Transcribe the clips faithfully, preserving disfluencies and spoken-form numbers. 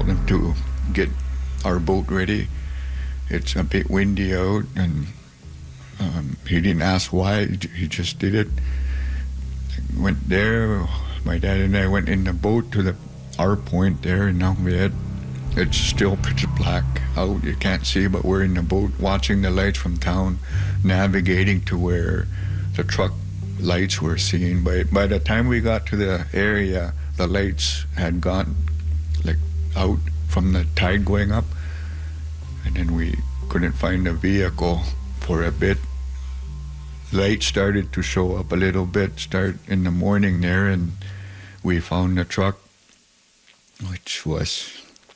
them to get our boat ready. It's a bit windy out, and um, he didn't ask why. He just did it. Went there. My dad and I went in the boat to the our point there in Nong Viet. It's still pitch black out. You can't see, but we're in the boat watching the lights from town, navigating to where the truck lights were seen. By, by the time we got to the area, the lights had gone like out from the tide going up, and then we couldn't find the vehicle for a bit. Light started to show up a little bit, start in the morning there, and we found the truck, which was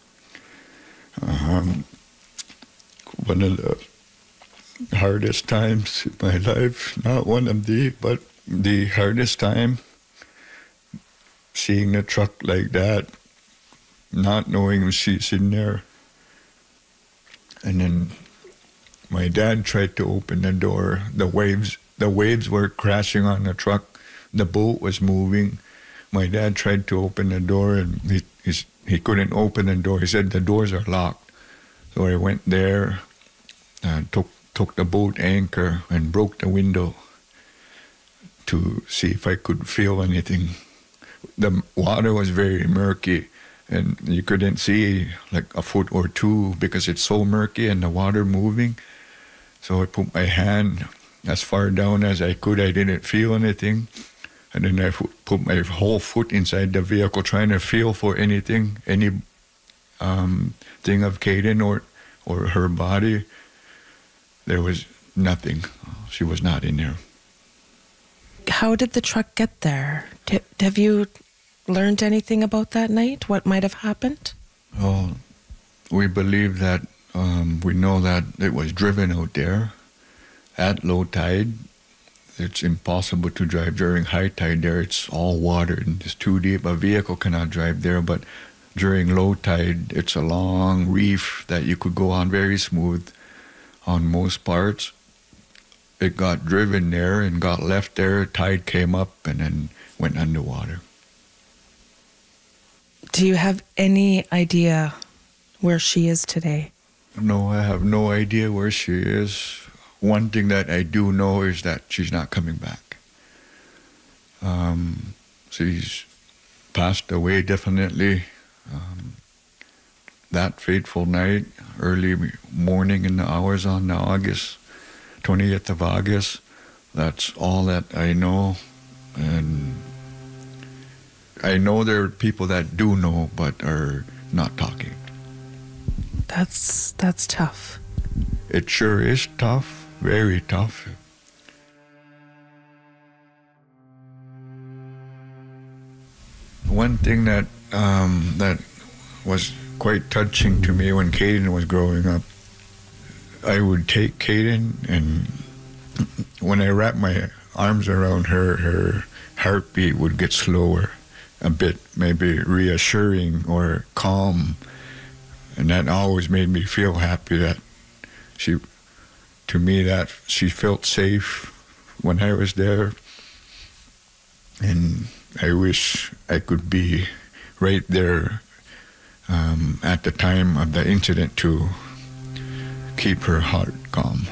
um, one of the hardest times in my life. Not one of the, but the hardest time, seeing the truck like that, not knowing she's in there. And then my dad tried to open the door. The waves, the waves were crashing on the truck. The boat was moving. My dad tried to open the door, and he he's, he couldn't open the door. He said the doors are locked. So I went there, uh, took took the boat anchor and broke the window to see if I could feel anything. The water was very murky, and you couldn't see like a foot or two because it's so murky and the water moving. So I put my hand as far down as I could. I didn't feel anything. And then I put my whole foot inside the vehicle trying to feel for anything, any um, thing of Kaden or, or her body. There was nothing. She was not in there. How did the truck get there? Did, have you learned anything about that night? What might have happened? Oh, we believe that, um, we know that it was driven out there at low tide. It's impossible to drive during high tide there. It's all water and it's too deep. A vehicle cannot drive there, but during low tide, it's a long reef that you could go on very smooth on most parts. It got driven there and got left there. Tide came up and then went underwater. Do you have any idea where she is today? No, I have no idea where she is. One thing that I do know is that she's not coming back. Um, she's passed away, definitely. Um, that fateful night, early morning in the hours on the August, twentieth of August, that's all that I know. And I know there are people that do know, but are not talking. That's, that's tough. It sure is tough. Very tough. One thing that um, that was quite touching to me when Kaden was growing up, I would take Kaden, and when I wrapped my arms around her, her heartbeat would get slower a bit, maybe reassuring or calm, and that always made me feel happy that she. To me, that she felt safe when I was there, and I wish I could be right there um, at the time of the incident to keep her heart calm.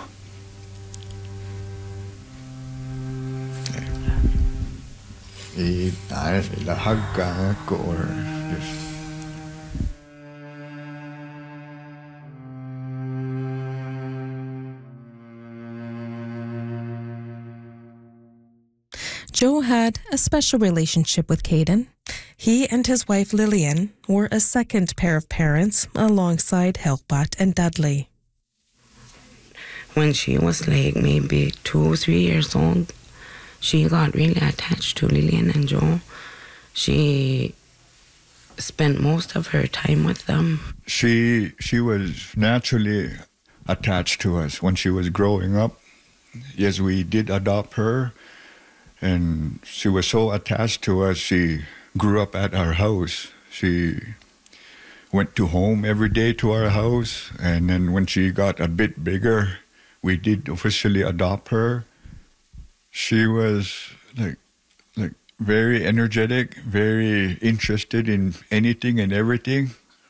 Joe had a special relationship with Kaden. He and his wife Lillian were a second pair of parents alongside Helpat and Dudley. When she was like maybe two, three years old, she got really attached to Lillian and Joe. She spent most of her time with them. She she was naturally attached to us when she was growing up. Yes, we did adopt her. And she was so attached to us, she grew up at our house. She went to home every day to our house. And then when she got a bit bigger, we did officially adopt her. She was like, like very energetic, very interested in anything and everything.